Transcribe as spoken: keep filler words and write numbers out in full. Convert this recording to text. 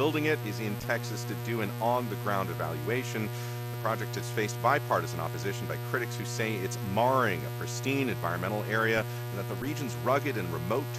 building it is in Texas to do an on-the-ground evaluation. The project has faced bipartisan opposition by critics who say it's marring a pristine environmental area and that the region's rugged and remote